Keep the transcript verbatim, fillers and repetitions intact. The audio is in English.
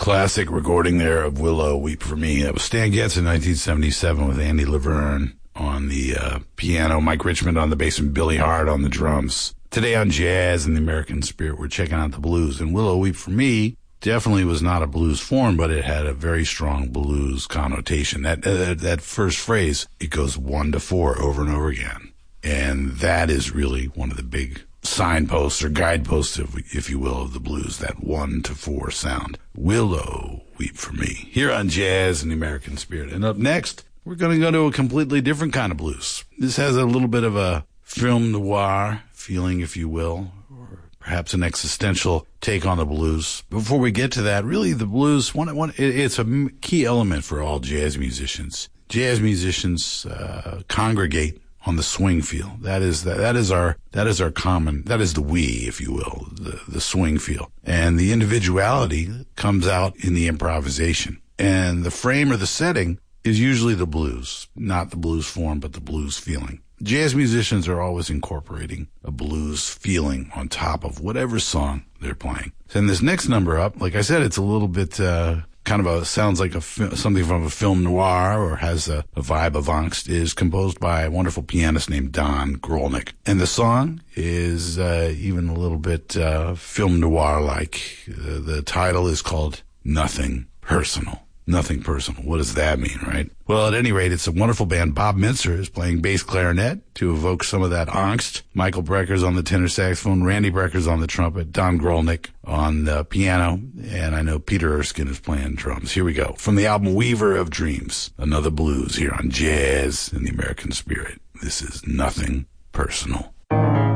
Classic recording there of Willow, Weep for Me. That was Stan Getz in nineteen seventy-seven with Andy Laverne on the uh, piano, Mike Richmond on the bass, and Billy Hart on the drums. Today on Jazz and the American Spirit, we're checking out the blues. And Willow, Weep for Me definitely was not a blues form, but it had a very strong blues connotation. That uh, that first phrase, it goes one to four over and over again. And that is really one of the big signposts or guideposts, if, if you will, of the blues, that one to four sound. Willow, Weep for Me, here on Jazz and the American Spirit. And up next, we're going to go to a completely different kind of blues. This has a little bit of a film noir feeling, if you will, or perhaps an existential take on the blues. Before we get to that, really the blues, one, one, it, it's a key element for all jazz musicians. Jazz musicians uh, congregate on the swing feel. That is that, that is our that is our common, that is the we, if you will, the, the swing feel. And the individuality comes out in the improvisation. And the frame or the setting is usually the blues, not the blues form, but the blues feeling. Jazz musicians are always incorporating a blues feeling on top of whatever song they're playing. And this next number up, like I said, it's a little bit uh, kind of a, sounds like a something from a film noir or has a, a vibe of angst, is composed by a wonderful pianist named Don Grolnick. And the song is uh, even a little bit uh, film noir-like. Uh, the title is called Nothing Personal. Nothing personal. What does that mean, right? Well, at any rate, it's a wonderful band. Bob Mintzer is playing bass clarinet to evoke some of that angst. Michael Brecker's on the tenor saxophone. Randy Brecker's on the trumpet. Don Grolnick on the piano. And I know Peter Erskine is playing drums. Here we go. From the album Weaver of Dreams, another blues here on Jazz and the American Spirit. This is Nothing Personal.